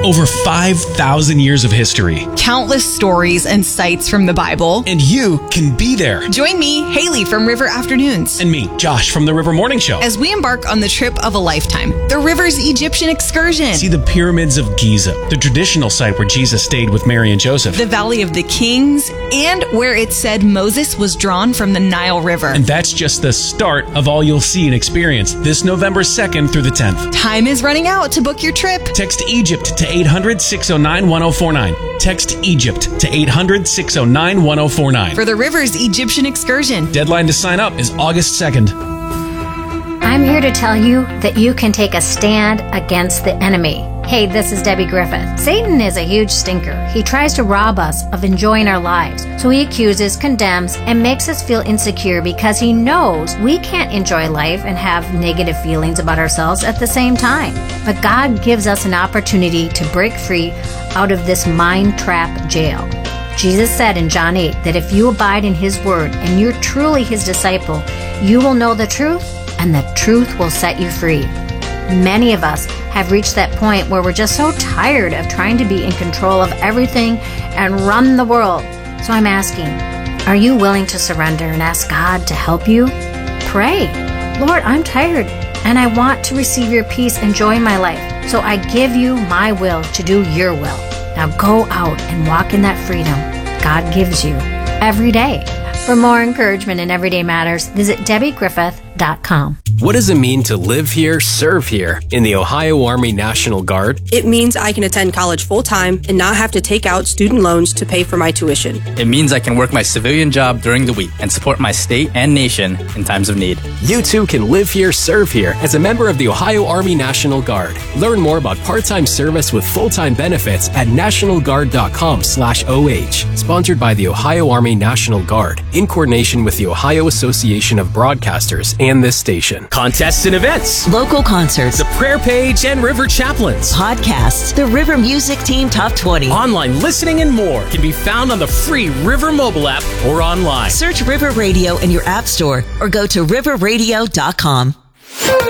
Over 5,000 years of history. Countless stories and sights from the Bible. And you can be there. Join me, Haley from River Afternoons. And me, Josh from the River Morning Show. As we embark on the trip of a lifetime, the River's Egyptian excursion. See the pyramids of Giza, the traditional site where Jesus stayed with Mary and Joseph. The Valley of the Kings, and where it said Moses was drawn from the Nile River. And that's just the start of all you'll see and experience this November 2nd through the 10th. Time is running out to book your trip. Text Egypt to 800-609-1049. Text Egypt to 800-609-1049. For the River's Egyptian excursion. Deadline to sign up is August 2nd. I'm here to tell you that you can take a stand against the enemy. Hey, this is Debbie Griffith. Satan is a huge stinker. He tries to rob us of enjoying our lives. So he accuses, condemns, and makes us feel insecure because he knows we can't enjoy life and have negative feelings about ourselves at the same time. But God gives us an opportunity to break free out of this mind trap jail. Jesus said in John 8 that if you abide in his word and you're truly his disciple, you will know the truth, and the truth will set you free. Many of us have reached that point where we're just so tired of trying to be in control of everything and run the world. So I'm asking, are you willing to surrender and ask God to help you? Pray, Lord, I'm tired and I want to receive your peace and joy in my life. So I give you my will to do your will. Now go out and walk in that freedom God gives you every day. For more encouragement in Everyday Matters, visit DebbieGriffith.com. What does it mean to live here, serve here in the Ohio Army National Guard? It means I can attend college full-time and not have to take out student loans to pay for my tuition. It means I can work my civilian job during the week and support my state and nation in times of need. You too can live here, serve here as a member of the Ohio Army National Guard. Learn more about part-time service with full-time benefits at nationalguard.com/OH. Sponsored by the Ohio Army National Guard in coordination with the Ohio Association of Broadcasters and this station. Contests and events, local concerts, the prayer page and River Chaplains, podcasts, the River Music Team Top 20, online listening and more can be found on the free River mobile app or online. Search River Radio in your app store or go to riverradio.com.